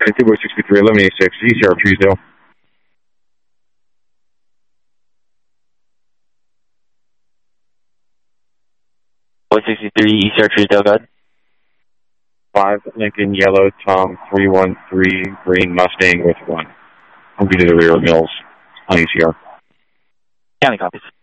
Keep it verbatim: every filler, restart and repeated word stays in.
two by sixty-three, eleven eighty-six, E C R Truesdale. one sixty-three, E C R Truesdale, go ahead. five Lincoln Yellow Tom three one three Green Mustang with one. I'll be to the rear of Mills on E C R. County copies.